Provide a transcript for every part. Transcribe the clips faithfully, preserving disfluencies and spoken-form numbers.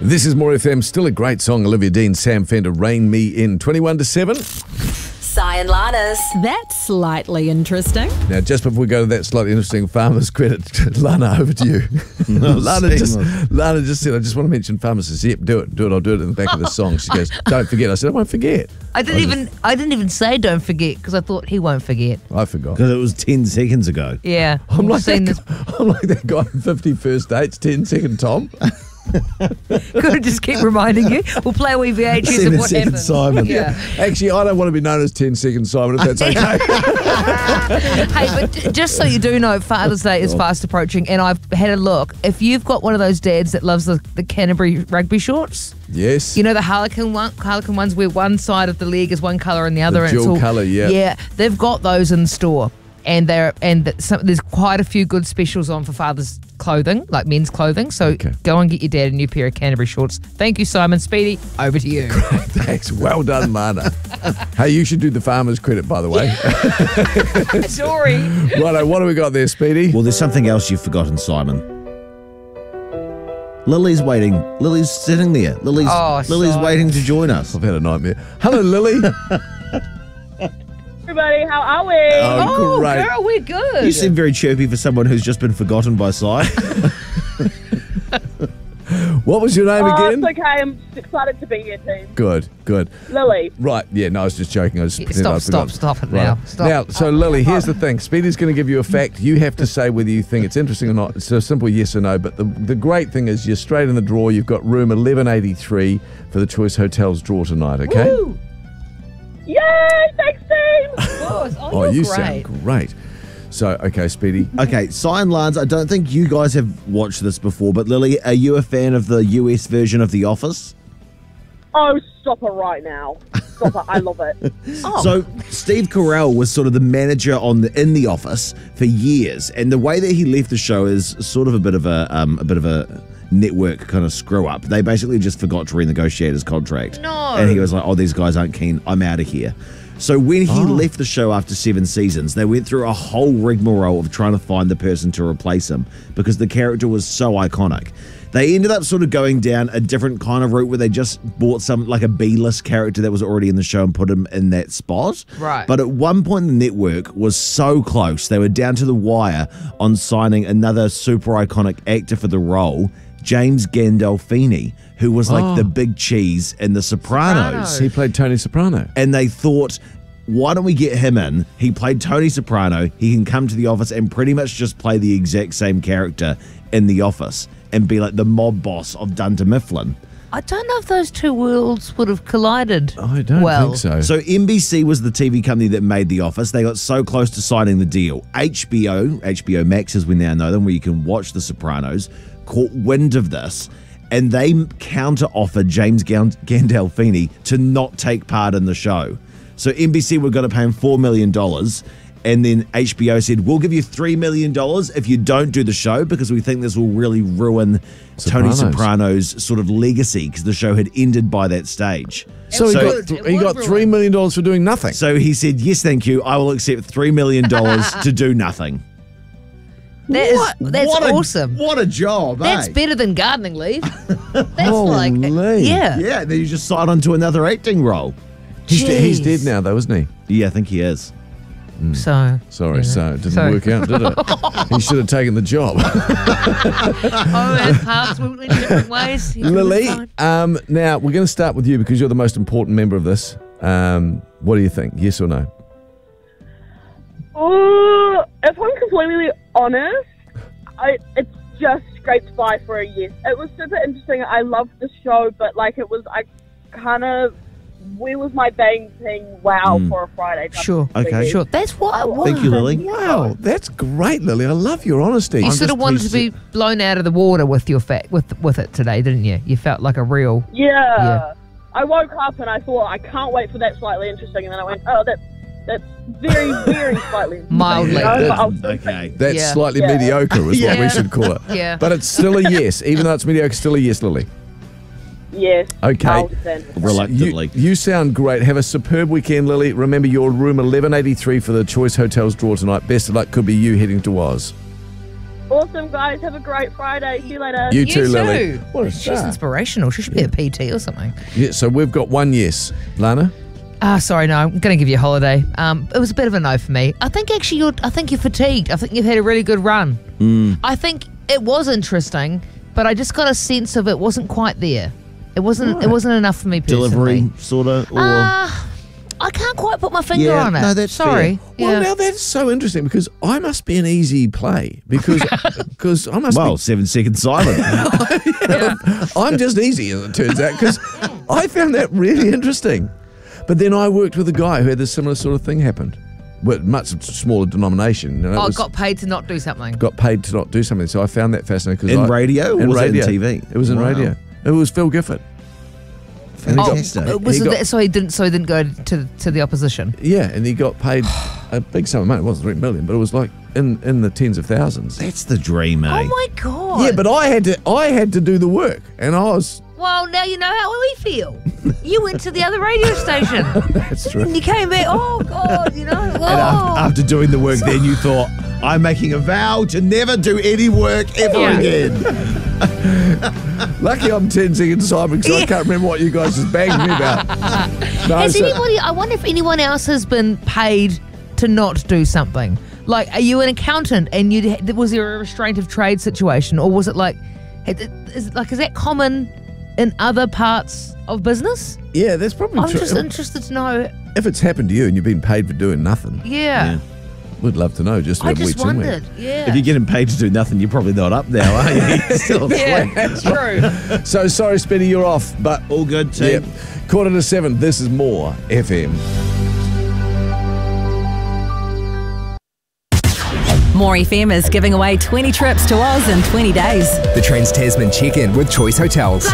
This is More F M, still a great song. Olivia Dean, Sam Fender, Rain Me In. twenty-one to seven. Si and Lana's. That's slightly interesting. Now, just before we go to that slightly interesting Farmers Credit, Lana, over to you. No, Lana, just, Lana just said, I just want to mention Farmers. Says, yep, do it, do it, I'll do it in the back of the song. She goes, don't forget. I said, I won't forget. I didn't I even I didn't even say don't forget because I thought he won't forget. I forgot. Because it was ten seconds ago. Yeah. I'm We've like, seen that, this. I'm like that guy in fifty First Dates, ten second Tom. Could just keep reminding you. We'll play a wee V H S of Seven what second happened. Simon. Yeah. Actually, I don't want to be known as ten second Simon, if that's okay. Hey, but j- just so you do know, Father's Day is fast approaching, and I've had a look. If you've got one of those dads that loves the, the Canterbury rugby shorts, Yes. you know the Harlequin one, Harlequin ones where one side of the leg is one colour and the other, The and it's dual all colour, yeah. yeah. They've got those in store, and they're and th- some, there's quite a few good specials on for Father's clothing, like men's clothing. So Okay. go and get your dad a new pair of Canterbury shorts. Thank you, Simon. Speedy, over to you. Thanks. Well done, Lana. Hey, you should do the Farmers Credit, by the way. Sorry. Righto, what do we got there, Speedy? Well, there's something else you've forgotten, Simon. Lily's waiting. Lily's sitting there. Lily's Oh, Lily's Simon. waiting to join us. I've had a nightmare. Hello, Lily. Everybody, how are we? Oh, Oh, great. girl, we're good. You seem very chirpy for someone who's just been forgotten by Si. What was your name Oh, again? it's okay. I'm excited to be here, team. Good, good. Lily. Right, yeah, no, I was just joking. I was Yeah, pretending stop, I'd stop, forgotten. stop it Right. now. Stop. Now, so Lily, here's the thing. Speedy's going to give you a fact. You have to say whether you think it's interesting or not. It's a simple yes or no. But the, the great thing is you're straight in the draw. You've got room eleven eighty-three for the Choice Hotels draw tonight, okay? Woo. Yay! Thanks, team. Of course. Oh, Oh, you're you great. sound great. So, okay, Speedy. Okay, Si and Lance, I don't think you guys have watched this before, but Lily, are you a fan of the U S version of The Office? Oh, stop it right now. Stop it. I love it. Oh. So Steve Carell was sort of the manager on the in The Office for years, and the way that he left the show is sort of a bit of a um, a bit of a network kind of screw up. They basically just forgot to renegotiate his contract. No. And he was like, "Oh, these guys aren't keen. I'm out of here." So when he Oh. left the show after seven seasons, they went through a whole rigmarole of trying to find the person to replace him because the character was so iconic. They ended up sort of going down a different kind of route where they just bought some like a B-list character that was already in the show and put him in that spot. Right. But at one point, the network was so close, they were down to the wire on signing another super iconic actor for the role, James Gandolfini, who was like Oh. the big cheese in The Sopranos. Sopranos. He played Tony Soprano. And they thought, why don't we get him in? He played Tony Soprano. He can come to the office and pretty much just play the exact same character in the office and be like the mob boss of Dunder Mifflin. I don't know if those two worlds would have collided. I don't well. think so. So N B C was the T V company that made The Office. They got so close to signing the deal. H B O, H B O Max as we now know them, where you can watch The Sopranos, caught wind of this, and they counter-offered James Gand- Gandolfini to not take part in the show. So N B C were going to pay him four million dollars, and then H B O said, we'll give you three million dollars if you don't do the show because we think this will really ruin Tony Sopranos. Soprano's sort of legacy because the show had ended by that stage. so he So- got, It th- would he got ruin. three million dollars for doing nothing. So he said, yes, thank you. I will accept three million dollars to do nothing. That is, What? that's What a- awesome. What a job, That's eh? better than gardening leave. That's like, Holy. yeah. Yeah, then you just sign on to another acting role. He's, de- he's Jeez. dead now, though, isn't he? Yeah, I think he is. So, Sorry, yeah. so it didn't So- work out, did it? He should have taken the job. oh, our paths went in different ways. He Lily, couldn't find- um, now we're going to start with you because you're the most important member of this. Um, what do you think? Yes or no? Ooh, if I'm completely honest, I, it's just scraped by for a yes. It was super interesting. I loved the show, but like it was, I kind of, where was my bang thing? Wow, Mm. for a Friday. type Sure, of thing. Okay. sure. That's what I want. Thank you, Lily. Wow, that's great, Lily. I love your honesty. You I'm sort just of wanted to pleased be blown out of the water with your fa- with with it today, didn't you? You felt like a real. Yeah. Yeah. I woke up and I thought, I can't wait for that slightly interesting. And then I went, oh, that's, that's very, very slightly interesting. Mildly. You know? That's- I was thinking, Okay. That's Yeah. slightly Yeah. mediocre is what we Yeah. should call it. Yeah. But it's still a yes. Even though it's mediocre, still a yes, Lily. Yes. Okay. I'll defend. Reluctantly. You, you sound great. Have a superb weekend, Lily. Remember, your room eleven eighty-three for the Choice Hotels draw tonight. Best of luck. Could be you heading to Oz. Awesome, guys. Have a great Friday. See you later. You You too, Lily. too. What a She's star. inspirational. She should be a P T or something. Yeah, so we've got one yes. Lana? Ah, sorry, no. I'm going to give you a holiday. Um, it was a bit of a no for me. I think actually, you're. I think you're fatigued. I think you've had a really good run. Mm. I think it was interesting, but I just got a sense of it wasn't quite there. It wasn't. Right. It wasn't enough for me personally. Delivery, sort of, or Ah, I can't quite put my finger Yeah, on it. no, that's sorry. Well, Yeah. now that's so interesting because I must be an easy play because because I must well, be. seven seconds silent. I'm just easy, as it turns out, because I found that really interesting. But then I worked with a guy who had a similar sort of thing happen, but much smaller denomination. And it Oh, was- got paid to not do something. got paid to not do something. So I found that fascinating. 'cause In I- radio, or in was it in radio. T V? It was in Wow. radio. It was Phil Gifford. And he Oh, got- Fantastic. it was he it got- that, so he didn't. So he didn't go to to the opposition. Yeah, and he got paid a big sum of money. It wasn't three million, but it was like in, in the tens of thousands. That's the dream, eh? Oh my god. Yeah, but I had to I had to do the work, and I was. Well, now you know how we feel. You went to the other radio station. That's true. And you came back. Oh god, you know. And Oh. after, after doing the work, then you thought, I'm making a vow to never do any work ever Yeah. again. Lucky I'm ten seconds silent because I can't remember what you guys just banged me about. No, Has so- anybody? I wonder if anyone else has been paid to not do something. Like, are you an accountant and you was there a restraint of trade situation, or was it like, is it like is that common in other parts of business? yeah, that's probably I'm true. just interested to know. If it's happened to you and you've been paid for doing nothing, Yeah, we'd love to know. Just to I have just weeks in with. wondered. Yeah. If you're getting paid to do nothing, you're probably not up now, are you? You're still yeah, asleep. that's true. So sorry, Spinny, you're off. But All good, yeah, team. quarter to seven. This is more F M. More F M is giving away twenty trips to Oz in twenty days. The Trans Tasman check-in with Choice Hotels.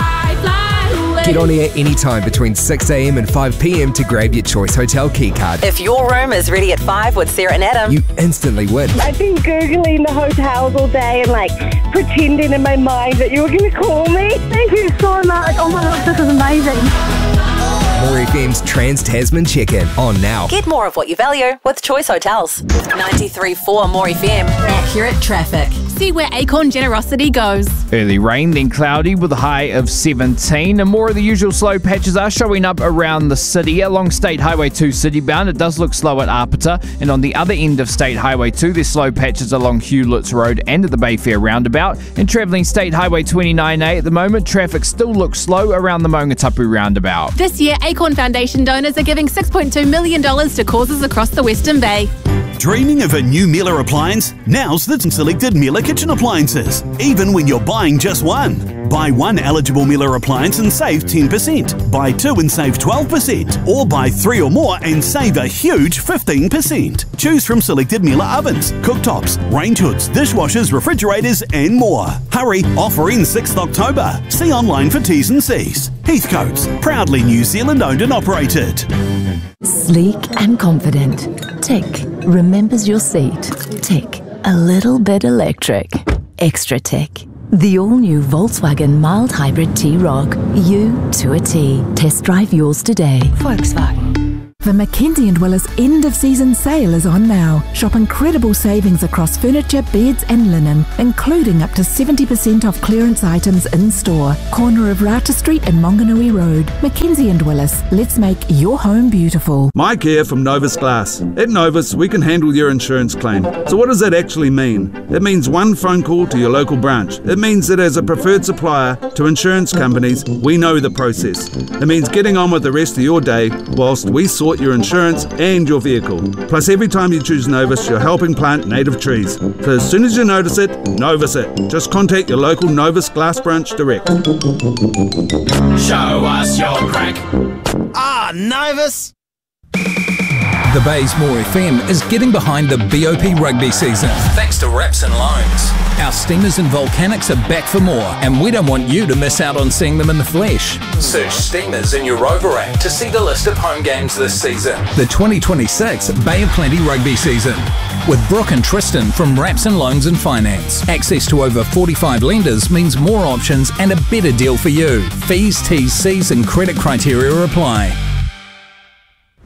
Get on air anytime between six a.m. and five p.m. to grab your Choice Hotel keycard. If your room is ready at five with Sarah and Adam, You instantly win. I've been Googling the hotels all day and like pretending in my mind that you were going to call me. Thank you so much. Oh my gosh, this is amazing. More F M's Trans Tasman check-in on now. get more of what you value with Choice Hotels. ninety-three point four More F M. Accurate traffic. See where Acorn generosity goes. Early rain, then cloudy with a high of seventeen. And more of the usual slow patches are showing up around the city. Along State Highway two citybound, it does look slow at Arpita. And on the other end of State Highway two, there's slow patches along Hewletts Road and at the Bayfair roundabout. And travelling State Highway twenty-nine A at the moment, traffic still looks slow around the Maungatapu roundabout. This year, Acorn Foundation donors are giving six point two million dollars to causes across the Western Bay. Dreaming of a new Miele appliance? Now's the selected Miele kitchen appliances, even when you're buying just one. Buy one eligible Miele appliance and save ten percent. Buy two and save twelve percent. Or buy three or more and save a huge fifteen percent. Choose from selected Miele ovens, cooktops, range hoods, dishwashers, refrigerators and more. Hurry, offer ends sixth October. See online for T's and C's. Heathcote's, proudly New Zealand owned and operated. Sleek and confident. Tick. Remembers your seat. Tick. A little bit electric. Extra tick. The all-new Volkswagen mild hybrid T-Roc. You to a T. Test drive yours today. Volkswagen. The Mackenzie and Willis end of season sale is on now. Shop incredible savings across furniture, beds and linen, including up to seventy percent off clearance items in store. Corner of Rata Street and Monganui Road. Mackenzie and Willis, let's make your home beautiful. Mike here from Novus Glass. At Novus, we can handle your insurance claim. So what does that actually mean? It means one phone call to your local branch. It means that as a preferred supplier to insurance companies, we know the process. It means getting on with the rest of your day whilst we sort your insurance and your vehicle. Plus, every time you choose Novus, you're helping plant native trees. So as soon as you notice it, Novus it. Just contact your local Novus Glass branch direct. Show us your crack. Ah, Novus. The Bay's More F M is getting behind the B O P rugby season. Thanks to Raps and Loans. Our Steamers and Volcanics are back for more, and we don't want you to miss out on seeing them in the flesh. Search Steamers in your Rover app to see the list of home games this season. The twenty twenty-six Bay of Plenty rugby season. With Brooke and Tristan from Raps and Loans and Finance. Access to over forty-five lenders means more options and a better deal for you. Fees, T's, C's and credit criteria apply.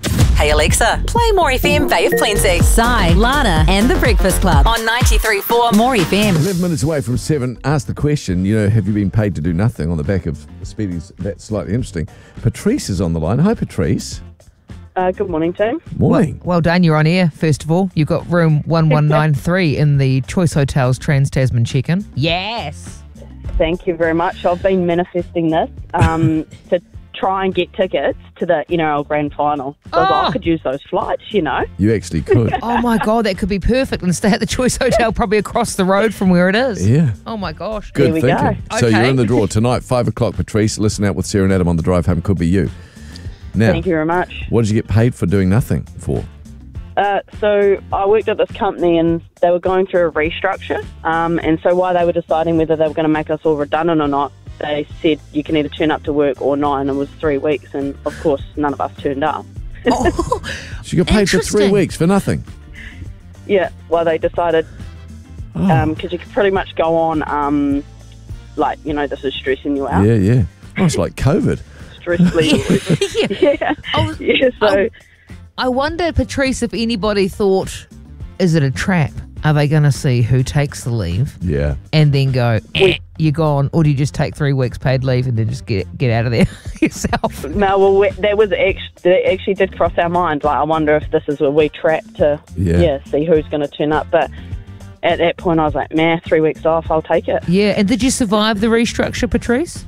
Hey Alexa, play More F M Bay of Plenty. Sai, Lana, and The Breakfast Club. On ninety-three point four More F M. eleven minutes away from seven. Ask the question, you know, have you been paid to do nothing on the back of Speedy's? That's slightly interesting. Patrice is on the line. Hi, Patrice. Uh, good morning, team. Morning. Well done, you're on air, first of all. You've got room one one nine three in the Choice Hotels Trans-Tasman check-in. Yes. Thank you very much. I've been manifesting this um, to try and get tickets to the N R L Grand Final. So I, was like, I could use those flights, you know. You actually could. Oh my God, that could be perfect. And stay at the Choice Hotel probably across the road from where it is. Yeah. Oh my gosh. Good There we thinking. go. So Okay. you're in the draw tonight, five o'clock, Patrice. Listen out with Sarah and Adam on the drive home. Could be you. Now, Thank you very much. what did you get paid for doing nothing for? Uh, so I worked at this company and they were going through a restructure. Um, and so while they were deciding whether they were going to make us all redundant or not, they said you can either turn up to work or not, and it was three weeks. And of course, none of us turned up. Oh, So you got paid for three Interesting. weeks for nothing. Yeah, well, they decided because Oh. um, you could pretty much go on, um, like, you know, this is stressing you out. Yeah, yeah. Oh, it's like COVID. Stress leave. yeah. Oh, yeah, so... I wonder, Patrice, if anybody thought, is it a trap? Are they going to see who takes the leave Yeah. and then go, eh, you're gone? Or do you just take three weeks paid leave and then just get get out of there yourself? No, well, we, that was actually, that actually did cross our mind. Like, I wonder if this is a wee trap to, Yeah. yeah, see who's going to turn up. But at that point, I was like, nah, three weeks off, I'll take it. Yeah, and did you survive the restructure, Patrice?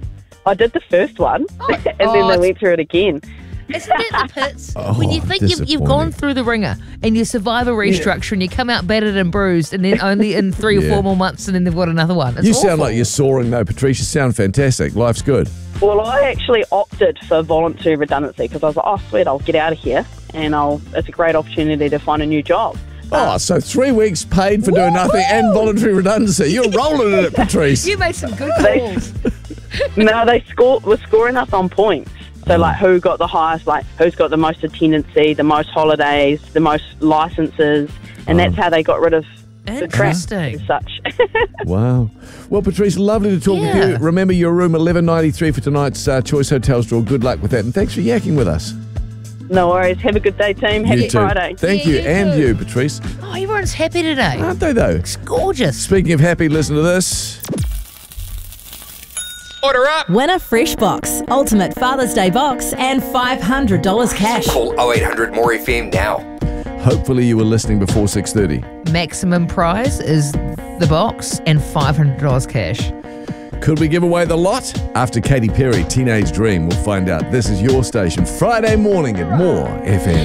I did the first one, and then oh, they it's- went through it again. Isn't that the pits? Oh, when you think you've, you've gone disappointing. through the ringer and you survive a restructure and you come out battered and bruised and then only in three or Yeah. four more months and then they've got another one. It's you awful. sound like you're soaring though, Patrice. You sound fantastic. Life's good. Well, I actually opted for voluntary redundancy because I was like, oh, sweet, I'll get out of here, and I'll. It's a great opportunity to find a new job. Oh, so three weeks paid for doing nothing and voluntary redundancy. You're rolling in it, Patrice. You made some good They- calls. No, they score, were scoring us on points. So, like, who got the highest, like, who's got the most attendancy, the most holidays, the most licenses, and that's how they got rid of the trap Interesting. as such. Wow. Well, Patrice, lovely to talk with Yeah. you. Remember your room eleven ninety-three for tonight's uh, Choice Hotels draw. Good luck with that. And thanks for yakking with us. No worries. Have a good day, team. Happy you too. Friday. Thank Yeah, you. you And too. you, Patrice. Oh, everyone's happy today. Aren't they, though? It's gorgeous. Speaking of happy, listen to this. Order up! Win a fresh box, Ultimate Father's Day box, and five hundred dollars cash. Call oh eight hundred more F M now. Hopefully you were listening before six thirty. Maximum prize is the box and five hundred dollars cash. Could we give away the lot? After Katy Perry, Teenage Dream, we'll find out. This is your station, Friday morning at More F M.